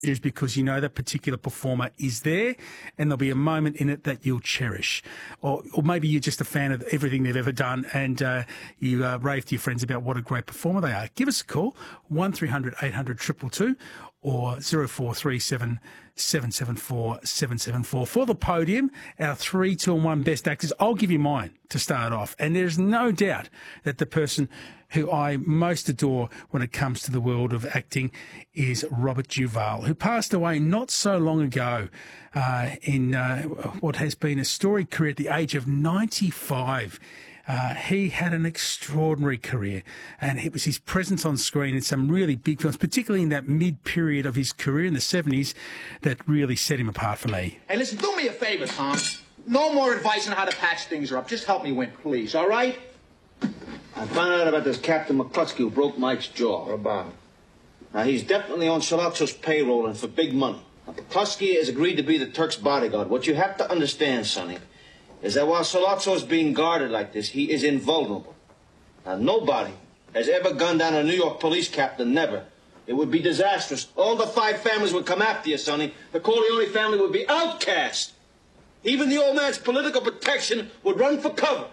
is because you know that particular performer is there and there'll be a moment in it that you'll cherish. Or maybe you're just a fan of everything they've ever done and you rave to your friends about what a great performer they are. Give us a call, 1300 800 222 or 0437 774 774. For the podium, our 3-2-1 best actors. I'll give you mine to start off. And there's no doubt that the person who I most adore when it comes to the world of acting is Robert Duvall, who passed away not so long ago in what has been a storied career at the age of 95. He had an extraordinary career, and it was his presence on screen in some really big films, particularly in that mid-period of his career in the 70s, that really set him apart for me. Hey, listen, do me a favor, Tom. No more advice on how to patch things up. Just help me win, please, all right? I found out about this Captain McCluskey who broke Mike's jaw. What about him? Now, he's definitely on Sollozzo's payroll and for big money. Now, McCluskey has agreed to be the Turk's bodyguard. What you have to understand, Sonny, is that while Sollozzo is being guarded like this, he is invulnerable. Now, nobody has ever gunned down a New York police captain, never. It would be disastrous. All the 5 families would come after you, Sonny. The Corleone family would be outcast. Even the old man's political protection would run for cover.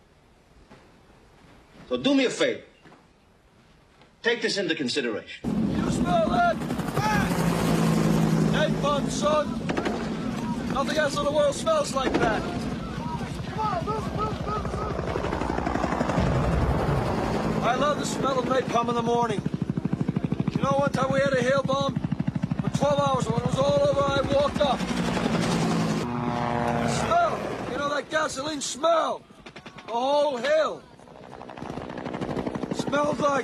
So do me a favor. Take this into consideration. You smell that? Hey, fun, son. Nothing else in the world smells like that. I love the smell of napalm in the morning. You know, one time we had a hail bomb? For 12 hours, when it was all over, I walked up. The smell, you know, that gasoline smell. The whole hill. Smells like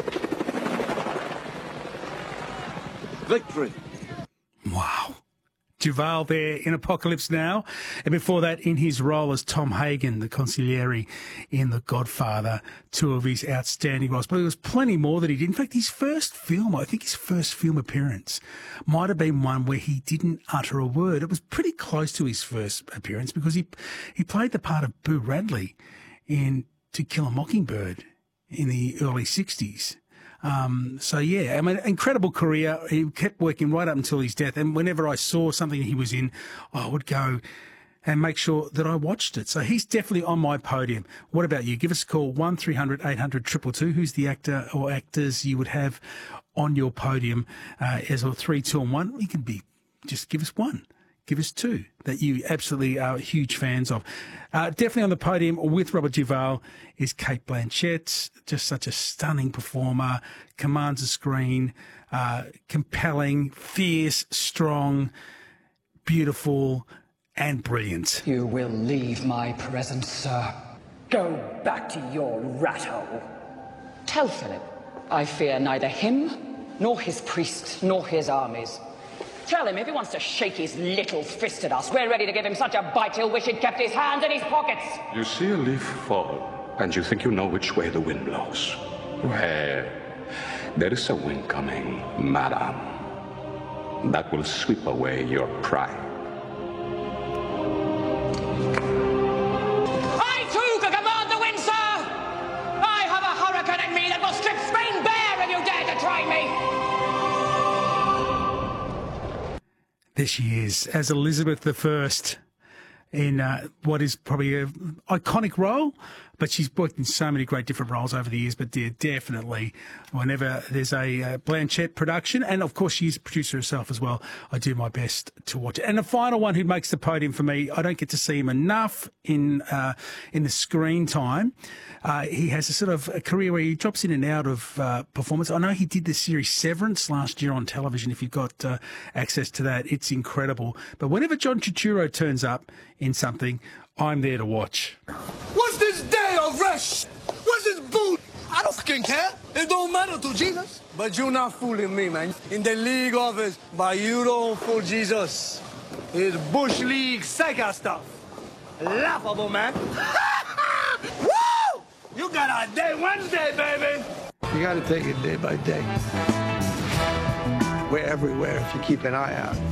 victory. Wow. Duvall there in Apocalypse Now. And before that, in his role as Tom Hagen, the consigliere in The Godfather, 2 of his outstanding roles. But there was plenty more that he did. In fact, his first film, I think his first film appearance, might have been one where he didn't utter a word. It was pretty close to his first appearance because he played the part of Boo Radley in To Kill a Mockingbird in the early 60s. So, yeah, I mean, incredible career. He kept working right up until his death. And whenever I saw something he was in, I would go and make sure that I watched it. So he's definitely on my podium. What about you? Give us a call, 1300 800 222. Who's the actor or actors you would have on your podium as a 3, 2 and 1? You can be, just give us one. Give us 2 that you absolutely are huge fans of. Definitely on the podium with Robert Duvall is Cate Blanchett, just such a stunning performer, commands the screen, compelling, fierce, strong, beautiful, and brilliant. You will leave my presence, sir. Go back to your rat hole. Tell Philip I fear neither him, nor his priests, nor his armies. Tell him if he wants to shake his little fist at us, we're ready to give him such a bite he'll wish he'd kept his hands in his pockets. You see a leaf fall, and you think you know which way the wind blows. Well, there is a wind coming, madam, that will sweep away your pride. I too can command the wind, sir! I have a hurricane in me that will strip Spain bare if you dare to try me! There she is, as Elizabeth I in what is probably an iconic role, but she's worked in so many great different roles over the years. But definitely, whenever there's a Blanchett production, and of course she's a producer herself as well, I do my best to watch it. And the final one who makes the podium for me, I don't get to see him enough in the screen time. He has a sort of a career where he drops in and out of performance. I know he did the series Severance last year on television. If you've got access to that, it's incredible. But whenever John Turturro turns up in something, I'm there to watch. What's this day of rest? What's this boot? I don't fucking care. It don't matter to Jesus. But you're not fooling me, man. In the league office, but you don't fool Jesus. It's Bush League Sega stuff. Laughable, man. Woo! You got a day Wednesday, baby. You got to take it day by day. We're everywhere if you keep an eye out.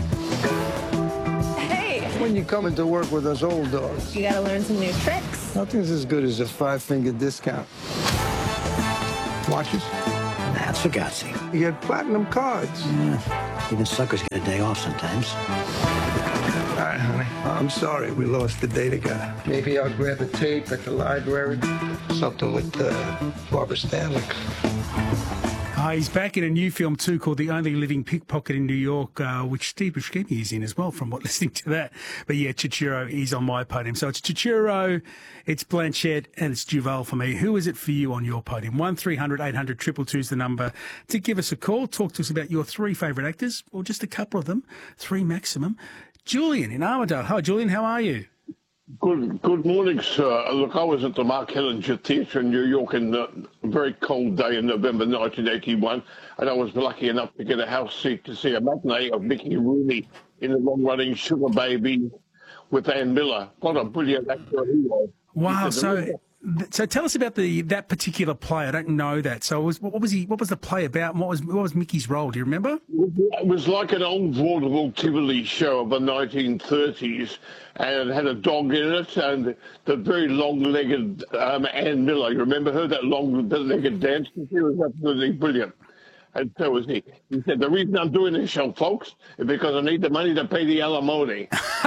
When you come into work with us old dogs, you gotta learn some new tricks. Nothing's as good as a 5-finger discount. Watches? That's for God's sake. You get platinum cards. Yeah. Even suckers get a day off sometimes. All right, honey. I'm sorry we lost the day together. Maybe I'll grab a tape at the library. Something with Barbara Stanwyck. He's back in a new film too called The Only Living Pickpocket in New York, which Steve Buscemi is in as well, from what listening to that. But yeah, Turturro is on my podium. So it's Turturro, it's Blanchett, and it's Duvall for me. Who is it for you on your podium? 1300 800 222 is the number to give us a call. Talk to us about your three favourite actors, or just a couple of them, three maximum. Julian in Armidale. Hi, Julian. How are you? Good morning, sir. Look, I was at the Mark Hellinger Theatre in New York on a very cold day in November 1981, and I was lucky enough to get a house seat to see a matinee of Mickey Rooney in the long-running Sugar Baby with Ann Miller. What a brilliant actor he was. Wow, so tell us about that particular play. I don't know that. So what was the play about? And what was Mickey's role? Do you remember? It was like an old vaudeville Tivoli show of the 1930s, and it had a dog in it, and the very long-legged Ann Miller. You remember her, that long-legged dancer? She was absolutely brilliant. And so was he. He said, "The reason I'm doing this show, folks, is because I need the money to pay the alimony."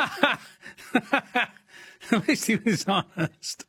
At least he was honest.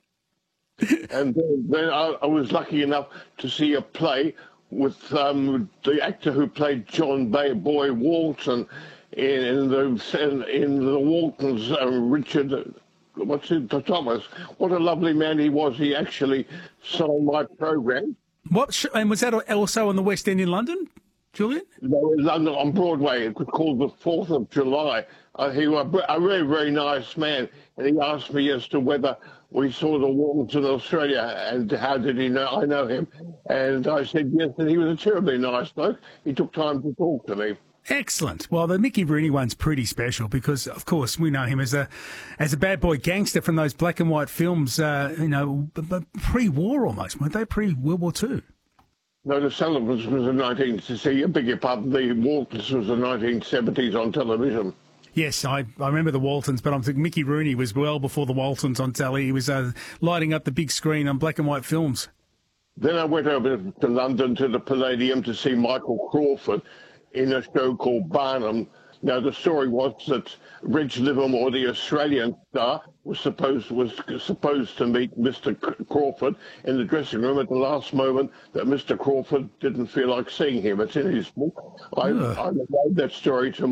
And then I was lucky enough to see a play with the actor who played John Boy Walton in the Waltons, Richard. Thomas? What a lovely man he was. He actually sold my program. And was that also on the West End in London, Julian? No, in London on Broadway. It was called The 4th of July. He was a very, very nice man, and he asked me as to whether we saw the Waltons in Australia, and how did he know I know him? And I said yes, and he was a terribly nice bloke. He took time to talk to me. Excellent. Well, the Mickey Rooney one's pretty special because, of course, we know him as a bad boy gangster from those black and white films, pre-war almost, weren't they? Pre-World War II. No, the Sullivans was the beg your pardon, the Waltons was the 1970s on television. Yes, I remember the Waltons, but I'm thinking Mickey Rooney was well before the Waltons on telly. He was lighting up the big screen on black and white films. Then I went over to London to the Palladium to see Michael Crawford in a show called Barnum. Now, the story was that Reg Livermore, the Australian star, was supposed to meet Mr. Crawford in the dressing room at the last moment that Mr. Crawford didn't feel like seeing him. It's in his book. I relayed that story to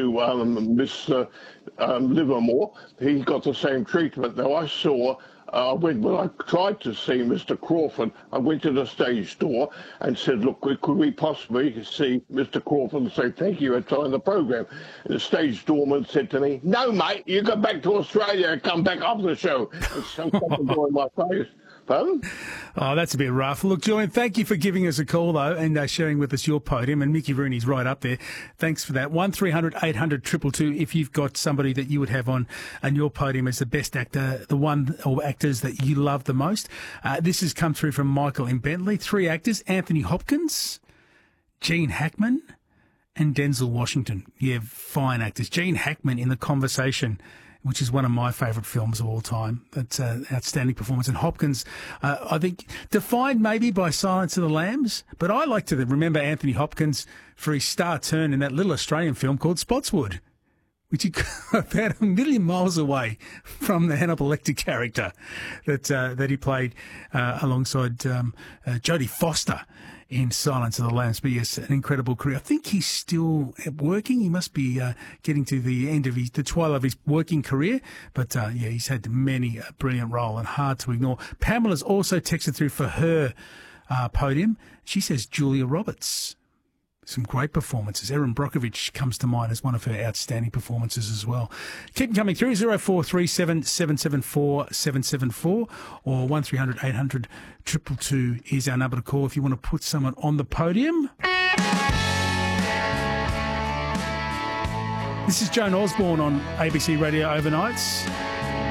Mr. Livermore. He got the same treatment. Now, when I tried to see Mr. Crawford, I went to the stage door and said, "Look, could we possibly see Mr. Crawford and say thank you at time of the program?" And the stage doorman said to me, "No, mate, you go back to Australia and come back after the show." And something in my face. Pardon? Oh, that's a bit rough. Look, Julian, thank you for giving us a call, though, and sharing with us your podium. And Mickey Rooney's right up there. Thanks for that. 1300 800 222 if you've got somebody that you would have on your podium as the best actor, the one or actors that you love the most. This has come through from Michael in Bentley. Three actors, Anthony Hopkins, Gene Hackman, and Denzel Washington. Yeah, fine actors. Gene Hackman in The Conversation, which is one of my favourite films of all time. That's an outstanding performance. And Hopkins, I think, defined maybe by Silence of the Lambs, but I like to remember Anthony Hopkins for his star turn in that little Australian film called Spotswood, which is about a million miles away from the Hannibal Lecter character that he played alongside Jodie Foster in Silence of the Lambs. But yes, an incredible career. I think he's still working. He must be getting to the end of the twilight of his working career. But yeah, he's had many a brilliant role and hard to ignore. Pamela's also texted through for her podium. She says Julia Roberts. Some great performances. Erin Brockovich comes to mind as one of her outstanding performances as well. Keep them coming through. 0437 774 774 or 1300 800 222 is our number to call if you want to put someone on the podium. This is Joan Osborne on ABC Radio Overnights.